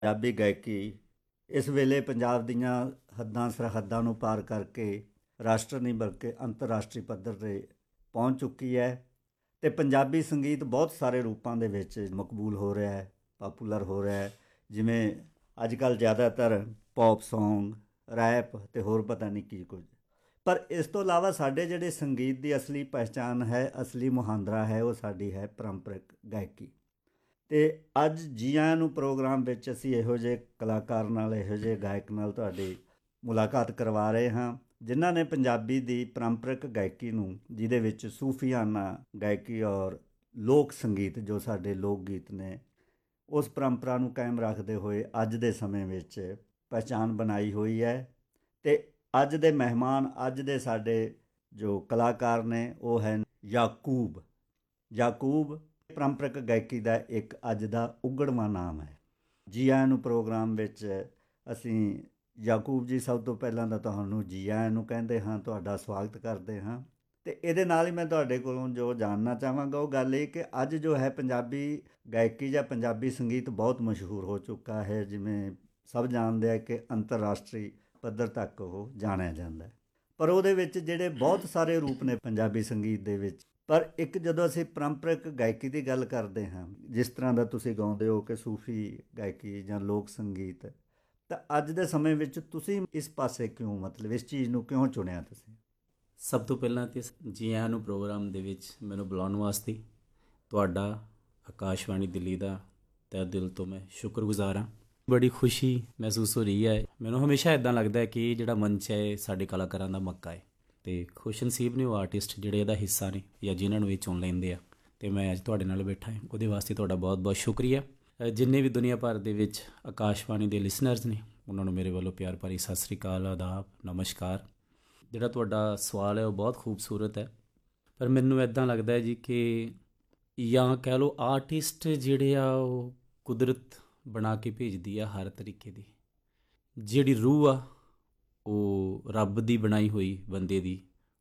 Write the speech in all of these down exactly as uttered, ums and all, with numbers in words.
ਪੰਜਾਬੀ ਗਾਇਕੀ ਇਸ ਵੇਲੇ ਪੰਜਾਬ ਦੀਆਂ ਹੱਦਾਂ ਸਰਹੱਦਾਂ ਨੂੰ ਪਾਰ ਕਰਕੇ ਰਾਸ਼ਟਰ ਨਹੀਂ ਬਲਕਿ ਅੰਤਰਰਾਸ਼ਟਰੀ ਪੱਧਰ 'ਤੇ ਪਹੁੰਚ ਚੁੱਕੀ ਹੈ ਅਤੇ ਪੰਜਾਬੀ ਸੰਗੀਤ ਬਹੁਤ ਸਾਰੇ ਰੂਪਾਂ ਦੇ ਵਿੱਚ ਮਕਬੂਲ ਹੋ ਰਿਹਾ ਹੈ, ਪਾਪੂਲਰ ਹੋ ਰਿਹਾ ਹੈ। ਜਿਵੇਂ ਅੱਜ ਕੱਲ੍ਹ ਜ਼ਿਆਦਾਤਰ ਪੌਪ ਸੌਂਗ, ਰੈਪ ਅਤੇ ਹੋਰ ਪਤਾ ਨਹੀਂ ਕੀ ਕੁਝ। ਪਰ ਇਸ ਤੋਂ ਇਲਾਵਾ ਸਾਡੇ ਜਿਹੜੇ ਸੰਗੀਤ ਦੀ ਅਸਲੀ ਪਹਿਚਾਣ ਹੈ, ਅਸਲੀ ਮੁਹਾਂਦਰਾ ਹੈ, ਉਹ ਸਾਡੀ ਹੈ ਪਰੰਪਰਿਕ ਗਾਇਕੀ। ਅਤੇ ਅੱਜ ਜੀ ਆਇਆਂ ਨੂੰ ਪ੍ਰੋਗਰਾਮ ਵਿੱਚ ਅਸੀਂ ਇਹੋ ਜਿਹੇ ਕਲਾਕਾਰ ਨਾਲ, ਇਹੋ ਜਿਹੇ ਗਾਇਕ ਨਾਲ ਤੁਹਾਡੀ ਮੁਲਾਕਾਤ ਕਰਵਾ ਰਹੇ ਹਾਂ ਜਿਨ੍ਹਾਂ ਨੇ ਪੰਜਾਬੀ ਦੀ ਪਰੰਪਰਿਕ ਗਾਇਕੀ ਨੂੰ, ਜਿਹਦੇ ਵਿੱਚ ਸੂਫੀਆਨਾ ਗਾਇਕੀ ਔਰ ਲੋਕ ਸੰਗੀਤ ਜੋ ਸਾਡੇ ਲੋਕ ਗੀਤ ਨੇ, ਉਸ ਪਰੰਪਰਾ ਨੂੰ ਕਾਇਮ ਰੱਖਦੇ ਹੋਏ ਅੱਜ ਦੇ ਸਮੇਂ ਵਿੱਚ ਪਹਿਚਾਣ ਬਣਾਈ ਹੋਈ ਹੈ। ਅਤੇ ਅੱਜ ਦੇ ਮਹਿਮਾਨ, ਅੱਜ ਦੇ ਸਾਡੇ ਜੋ ਕਲਾਕਾਰ ਨੇ, ਉਹ ਹੈ ਯਾਕੂਬ। ਯਾਕੂਬ ਪਰੰਪਰਿਕ ਗਾਇਕੀ ਦਾ ਇੱਕ ਅੱਜ ਦਾ ਉਘੜਵਾਂ ਨਾਮ ਹੈ। ਜੀ ਆਇਆਂ ਨੂੰ ਪ੍ਰੋਗਰਾਮ ਵਿੱਚ ਅਸੀਂ ਯਾਕੂਬ ਜੀ, ਸਭ ਤੋਂ ਪਹਿਲਾਂ ਤਾਂ ਤੁਹਾਨੂੰ ਜੀ ਆਇਆਂ ਨੂੰ ਕਹਿੰਦੇ ਹਾਂ, ਤੁਹਾਡਾ ਸਵਾਗਤ ਕਰਦੇ ਹਾਂ। ਅਤੇ ਇਹਦੇ ਨਾਲ ਹੀ ਮੈਂ ਤੁਹਾਡੇ ਕੋਲੋਂ ਜੋ ਜਾਣਨਾ ਚਾਹਾਂਗਾ ਉਹ ਗੱਲ ਇਹ ਕਿ ਅੱਜ ਜੋ ਹੈ ਪੰਜਾਬੀ ਗਾਇਕੀ ਜਾਂ ਪੰਜਾਬੀ ਸੰਗੀਤ ਬਹੁਤ ਮਸ਼ਹੂਰ ਹੋ ਚੁੱਕਾ ਹੈ। ਜਿਵੇਂ ਸਭ ਜਾਣਦੇ ਆ ਕਿ ਅੰਤਰਰਾਸ਼ਟਰੀ ਪੱਧਰ ਤੱਕ ਉਹ ਜਾਣਿਆ ਜਾਂਦਾ ਹੈ। ਪਰ ਉਹਦੇ ਵਿੱਚ ਜਿਹੜੇ ਬਹੁਤ ਸਾਰੇ ਰੂਪ ਨੇ ਪੰਜਾਬੀ ਸੰਗੀਤ ਦੇ ਵਿੱਚ, ਪਰ ਇੱਕ ਜਦੋਂ ਅਸੀਂ ਪਰੰਪਰਿਕ ਗਾਇਕੀ ਦੀ ਗੱਲ ਕਰਦੇ ਹਾਂ, ਜਿਸ ਤਰ੍ਹਾਂ ਦਾ ਤੁਸੀਂ ਗਾਉਂਦੇ ਹੋ ਕਿ ਸੂਫੀ ਗਾਇਕੀ ਜਾਂ ਲੋਕ ਸੰਗੀਤ, ਤਾਂ ਅੱਜ ਦੇ ਸਮੇਂ ਵਿੱਚ ਤੁਸੀਂ ਇਸ ਪਾਸੇ ਕਿਉਂ, ਮਤਲਬ ਇਸ ਚੀਜ਼ ਨੂੰ ਕਿਉਂ ਚੁਣਿਆ ਤੁਸੀਂ? ਸਭ ਤੋਂ ਪਹਿਲਾਂ ਤਾਂ ਜੀ ਆਇਆਂ ਨੂੰ ਪ੍ਰੋਗਰਾਮ ਦੇ ਵਿੱਚ ਮੈਨੂੰ ਬੁਲਾਉਣ ਵਾਸਤੇ ਤੁਹਾਡਾ, ਆਕਾਸ਼ਵਾਣੀ ਦਿੱਲੀ ਦਾ ਤਹਿ ਦਿਲ ਤੋਂ ਮੈਂ ਸ਼ੁਕਰਗੁਜ਼ਾਰ ਹਾਂ। ਬੜੀ ਖੁਸ਼ੀ ਮਹਿਸੂਸ ਹੋ ਰਹੀ ਹੈ। ਮੈਨੂੰ ਹਮੇਸ਼ਾ ਇੱਦਾਂ ਲੱਗਦਾ ਹੈ ਕਿ ਜਿਹੜਾ ਮੰਚ ਹੈ ਇਹ ਸਾਡੇ ਕਲਾਕਾਰਾਂ ਦਾ ਮੱਕਾ ਹੈ ਅਤੇ ਖੁਸ਼ਨਸੀਬ ਨੇ ਉਹ ਆਰਟਿਸਟ ਜਿਹੜੇ ਇਹਦਾ ਹਿੱਸਾ ਨੇ ਜਾਂ ਜਿਨ੍ਹਾਂ ਨੂੰ ਇਹ ਚੁਣ ਲੈਂਦੇ ਆ। ਅਤੇ ਮੈਂ ਅੱਜ ਤੁਹਾਡੇ ਨਾਲ ਬੈਠਾ ਹਾਂ, ਉਹਦੇ ਵਾਸਤੇ ਤੁਹਾਡਾ ਬਹੁਤ ਬਹੁਤ ਸ਼ੁਕਰੀਆ। ਜਿੰਨੇ ਵੀ ਦੁਨੀਆ ਭਰ ਦੇ ਵਿੱਚ ਆਕਾਸ਼ਵਾਣੀ ਦੇ ਲਿਸਨਰਸ ਨੇ, ਉਹਨਾਂ ਨੂੰ ਮੇਰੇ ਵੱਲੋਂ ਪਿਆਰ ਭਰੀ ਸਤਿ ਸ਼੍ਰੀ ਅਕਾਲ, ਆਦਾਬ, ਨਮਸਕਾਰ। ਜਿਹੜਾ ਤੁਹਾਡਾ ਸਵਾਲ ਹੈ ਉਹ ਬਹੁਤ ਖੂਬਸੂਰਤ ਹੈ, ਪਰ ਮੈਨੂੰ ਇੱਦਾਂ ਲੱਗਦਾ ਹੈ ਜੀ ਕਿ ਜਾਂ ਕਹਿ ਲਓ ਆਰਟਿਸਟ ਜਿਹੜੇ ਆ ਉਹ ਕੁਦਰਤ ਬਣਾ ਕੇ ਭੇਜਦੀ ਆ ਹਰ ਤਰੀਕੇ ਦੀ। ਜਿਹੜੀ ਰੂਹ ਆ ਉਹ ਰੱਬ ਦੀ ਬਣਾਈ ਹੋਈ ਬੰਦੇ ਦੀ,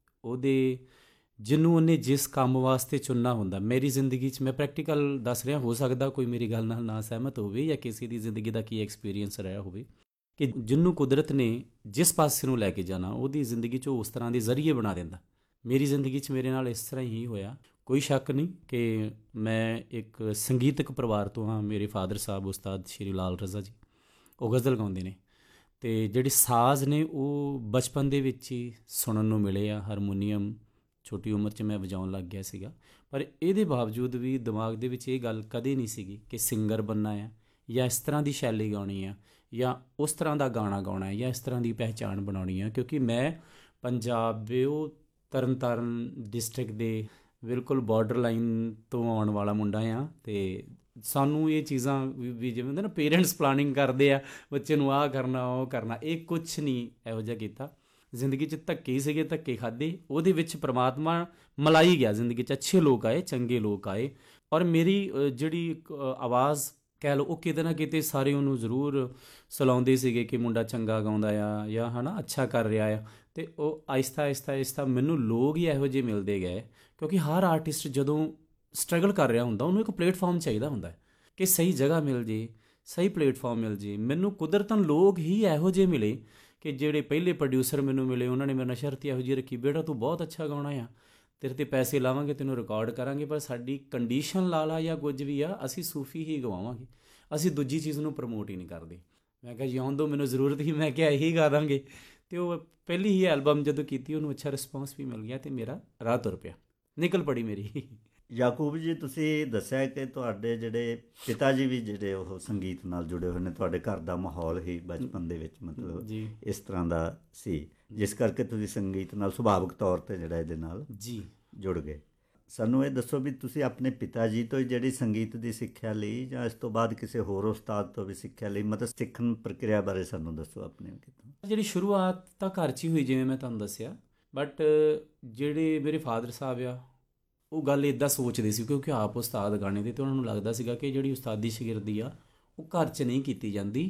ਉਹਦੇ ਜਿਹਨੂੰ ਉਹਨੇ ਜਿਸ ਕੰਮ ਵਾਸਤੇ ਚੁਣਨਾ ਹੁੰਦਾ। ਮੇਰੀ ਜ਼ਿੰਦਗੀ 'ਚ ਮੈਂ ਪ੍ਰੈਕਟੀਕਲ ਦੱਸ ਰਿਹਾ, ਹੋ ਸਕਦਾ ਕੋਈ ਮੇਰੀ ਗੱਲ ਨਾਲ ਨਾ ਸਹਿਮਤ ਹੋਵੇ ਜਾਂ ਕਿਸੇ ਦੀ ਜ਼ਿੰਦਗੀ ਦਾ ਕੀ ਐਕਸਪੀਰੀਅੰਸ ਰਿਹਾ ਹੋਵੇ, ਕਿ ਜਿਹਨੂੰ ਕੁਦਰਤ ਨੇ ਜਿਸ ਪਾਸੇ ਨੂੰ ਲੈ ਕੇ ਜਾਣਾ, ਉਹਦੀ ਜ਼ਿੰਦਗੀ 'ਚ ਉਸ ਤਰ੍ਹਾਂ ਦੇ ਜ਼ਰੀਏ ਬਣਾ ਦਿੰਦਾ। ਮੇਰੀ ਜ਼ਿੰਦਗੀ 'ਚ ਮੇਰੇ ਨਾਲ ਇਸ ਤਰ੍ਹਾਂ ਹੀ ਹੋਇਆ। ਕੋਈ ਸ਼ੱਕ ਨਹੀਂ ਕਿ ਮੈਂ ਇੱਕ ਸੰਗੀਤਕ ਪਰਿਵਾਰ ਤੋਂ ਹਾਂ। ਮੇਰੇ ਫਾਦਰ ਸਾਹਿਬ ਉਸਤਾਦ ਸ਼੍ਰੀ ਲਾਲ ਰਜ਼ਾ ਜੀ, ਉਹ ਗਜ਼ਲ ਗਾਉਂਦੇ ਨੇ, ਅਤੇ ਜਿਹੜੇ ਸਾਜ਼ ਨੇ ਉਹ ਬਚਪਨ ਦੇ ਵਿੱਚ ਹੀ ਸੁਣਨ ਨੂੰ ਮਿਲੇ ਆ। ਹਾਰਮੋਨੀਅਮ ਛੋਟੀ ਉਮਰ 'ਚ ਮੈਂ ਵਜਾਉਣ ਲੱਗ ਗਿਆ ਸੀਗਾ, ਪਰ ਇਹਦੇ ਬਾਵਜੂਦ ਵੀ ਦਿਮਾਗ ਦੇ ਵਿੱਚ ਇਹ ਗੱਲ ਕਦੇ ਨਹੀਂ ਸੀਗੀ ਕਿ ਸਿੰਗਰ ਬਣਨਾ ਆ ਜਾਂ ਇਸ ਤਰ੍ਹਾਂ ਦੀ ਸ਼ੈਲੀ ਗਾਉਣੀ ਆ ਜਾਂ ਉਸ ਤਰ੍ਹਾਂ ਦਾ ਗਾਣਾ ਗਾਉਣਾ ਹੈ ਜਾਂ ਇਸ ਤਰ੍ਹਾਂ ਦੀ ਪਹਿਚਾਣ ਬਣਾਉਣੀ ਆ। ਕਿਉਂਕਿ ਮੈਂ ਪੰਜਾਬ ਦੇ ਉਹ ਤਰਨ ਤਾਰਨ ਡਿਸਟ੍ਰਿਕਟ ਦੇ ਬਿਲਕੁਲ ਬਾਰਡਰ ਲਾਈਨ ਤੋਂ ਆਉਣ ਵਾਲਾ ਮੁੰਡਾ ਹਾਂ, ਅਤੇ ਸਾਨੂੰ ਇਹ ਚੀਜ਼ਾਂ ਵੀ ਜਿਵੇਂ ਹੁੰਦੇ ਨਾ, ਪੇਰੈਂਟਸ ਪਲਾਨਿੰਗ ਕਰਦੇ ਆ ਬੱਚੇ ਨੂੰ ਆਹ ਕਰਨਾ ਉਹ ਕਰਨਾ, ਇਹ ਕੁਛ ਨਹੀਂ ਇਹੋ ਜਿਹਾ ਕੀਤਾ। ਜ਼ਿੰਦਗੀ 'ਚ ਧੱਕੇ ਹੀ ਸੀਗੇ, ਧੱਕੇ ਖਾਧੇ, ਉਹਦੇ ਵਿੱਚ ਪ੍ਰਮਾਤਮਾ ਮਲਾਈ ਗਿਆ। ਜ਼ਿੰਦਗੀ 'ਚ ਅੱਛੇ ਲੋਕ ਆਏ, ਚੰਗੇ ਲੋਕ ਆਏ, ਔਰ ਮੇਰੀ ਜਿਹੜੀ ਆਵਾਜ਼ ਕਹਿ ਲਓ ਉਹ ਕਿਤੇ ਨਾ ਕਿਤੇ ਸਾਰੇ ਉਹਨੂੰ ਜ਼ਰੂਰ ਸਲਾਉਂਦੇ ਸੀਗੇ ਕਿ ਮੁੰਡਾ ਚੰਗਾ ਗਾਉਂਦਾ ਆ ਜਾਂ ਹੈ ਨਾ ਅੱਛਾ ਕਰ ਰਿਹਾ ਆ। ਅਤੇ ਉਹ ਆਹਿਸਤਾ ਆਹਿਸਤਾ ਆਹਿਸਤਾ ਮੈਨੂੰ ਲੋਕ ਹੀ ਇਹੋ ਜਿਹੇ ਮਿਲਦੇ ਗਏ, ਕਿਉਂਕਿ ਹਰ ਆਰਟਿਸਟ ਜਦੋਂ ਸਟਰਗਲ ਕਰ ਰਿਹਾ ਹੁੰਦਾ ਉਹਨੂੰ ਇੱਕ ਪਲੇਟਫਾਰਮ ਚਾਹੀਦਾ ਹੁੰਦਾ ਕਿ ਸਹੀ ਜਗ੍ਹਾ ਮਿਲ ਜੇ, ਸਹੀ ਪਲੇਟਫਾਰਮ ਮਿਲ ਜੇ। ਮੈਨੂੰ ਕੁਦਰਤਨ ਲੋਕ ਹੀ ਇਹੋ ਜਿਹੇ ਮਿਲੇ ਕਿ ਜਿਹੜੇ ਪਹਿਲੇ ਪ੍ਰੋਡਿਊਸਰ ਮੈਨੂੰ ਮਿਲੇ, ਉਹਨਾਂ ਨੇ ਮੇਰੇ ਨਾਲ ਸ਼ਰਤ ਇਹੋ ਜਿਹੀ ਰੱਖੀ, ਬੇਟਾ ਤੂੰ ਬਹੁਤ ਅੱਛਾ ਗਾਉਣਾ ਆ, ਤੇਰੇ 'ਤੇ ਪੈਸੇ ਲਾਵਾਂਗੇ, ਤੈਨੂੰ ਰਿਕਾਰਡ ਕਰਾਂਗੇ, ਪਰ ਸਾਡੀ ਕੰਡੀਸ਼ਨ ਲਾ ਲਾ ਜਾਂ ਕੁਝ ਵੀ ਆ, ਅਸੀਂ ਸੂਫੀ ਹੀ ਗਵਾਵਾਂਗੇ, ਅਸੀਂ ਦੂਜੀ ਚੀਜ਼ ਨੂੰ ਪ੍ਰਮੋਟ ਹੀ ਨਹੀਂ ਕਰਦੇ। ਮੈਂ ਕਿਹਾ ਜਿਉਣ ਦੋ, ਮੈਨੂੰ ਜ਼ਰੂਰਤ ਹੀ, ਮੈਂ ਕਿਹਾ ਇਹੀ ਗਾ ਦਾਂਗੇ। ਅਤੇ ਉਹ ਪਹਿਲੀ ਹੀ ਐਲਬਮ ਜਦੋਂ ਕੀਤੀ ਉਹਨੂੰ ਅੱਛਾ ਰਿਸਪੌਂਸ ਵੀ ਮਿਲ ਗਿਆ ਅਤੇ ਮੇਰਾ ਰਾਹ ਤੁਰ ਪਿਆ, ਨਿਕਲ ਪੜੀ ਮੇਰੀ। ਯਾਕੂਬ ਜੀ, ਤੁਸੀਂ ਦੱਸਿਆ ਕਿ ਤੁਹਾਡੇ ਜਿਹੜੇ ਪਿਤਾ ਜੀ ਵੀ ਜਿਹੜੇ ਉਹ ਸੰਗੀਤ ਨਾਲ ਜੁੜੇ ਹੋਏ ਨੇ, ਤੁਹਾਡੇ ਘਰ ਦਾ ਮਾਹੌਲ ਹੀ ਬਚਪਨ ਦੇ ਵਿੱਚ ਮਤਲਬ ਜੀ ਇਸ ਤਰ੍ਹਾਂ ਦਾ ਸੀ, ਜਿਸ ਕਰਕੇ ਤੁਸੀਂ ਸੰਗੀਤ ਨਾਲ ਸੁਭਾਵਿਕ ਤੌਰ 'ਤੇ ਜਿਹੜਾ ਇਹਦੇ ਨਾਲ ਜੀ ਜੁੜ ਗਏ। ਸਾਨੂੰ ਇਹ ਦੱਸੋ ਵੀ ਤੁਸੀਂ ਆਪਣੇ ਪਿਤਾ ਜੀ ਤੋਂ ਹੀ ਜਿਹੜੀ ਸੰਗੀਤ ਦੀ ਸਿੱਖਿਆ ਲਈ ਜਾਂ ਇਸ ਤੋਂ ਬਾਅਦ ਕਿਸੇ ਹੋਰ ਉਸਤਾਦ ਤੋਂ ਵੀ ਸਿੱਖਿਆ ਲਈ, ਮਤਲਬ ਸਿੱਖਣ ਪ੍ਰਕਿਰਿਆ ਬਾਰੇ ਸਾਨੂੰ ਦੱਸੋ ਆਪਣੇ ਕਿਤੋਂ। ਜਿਹੜੀ ਸ਼ੁਰੂਆਤ ਤਾਂ ਘਰ 'ਚ ਹੀ ਹੋਈ ਜਿਵੇਂ ਮੈਂ ਤੁਹਾਨੂੰ ਦੱਸਿਆ, ਬਟ ਜਿਹੜੇ ਮੇਰੇ ਫਾਦਰ ਸਾਹਿਬ ਆ ਉਹ ਗੱਲ ਇੱਦਾਂ ਸੋਚਦੇ ਸੀ ਕਿਉਂਕਿ ਆਪ ਉਸਤਾਦ ਗਾਣੇ ਦੇ, ਅਤੇ ਉਹਨਾਂ ਨੂੰ ਲੱਗਦਾ ਸੀਗਾ ਕਿ ਜਿਹੜੀ ਉਸਤਾਦੀ ਸ਼ਾਗਿਰਦੀ ਆ ਉਹ ਘਰ 'ਚ ਨਹੀਂ ਕੀਤੀ ਜਾਂਦੀ।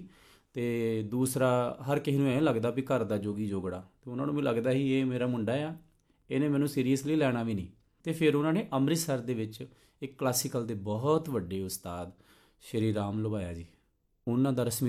ਅਤੇ ਦੂਸਰਾ, ਹਰ ਕਿਸੇ ਨੂੰ ਐਂ ਲੱਗਦਾ ਵੀ ਘਰ ਦਾ ਜੋਗੀ ਜੋਗੜਾ, ਅਤੇ ਉਹਨਾਂ ਨੂੰ ਵੀ ਲੱਗਦਾ ਸੀ ਇਹ ਮੇਰਾ ਮੁੰਡਾ ਆ, ਇਹਨੇ ਮੈਨੂੰ ਸੀਰੀਅਸਲੀ ਲੈਣਾ ਵੀ ਨਹੀਂ। ਅਤੇ ਫਿਰ ਉਹਨਾਂ ਨੇ ਅੰਮ੍ਰਿਤਸਰ ਦੇ ਵਿੱਚ ਇੱਕ ਕਲਾਸੀਕਲ ਦੇ ਬਹੁਤ ਵੱਡੇ ਉਸਤਾਦ ਸ਼੍ਰੀ ਰਾਮ ਲੋਹਾਇਆ ਜੀ, ਉਹਨਾਂ ਦਾ ਰਸਮੀ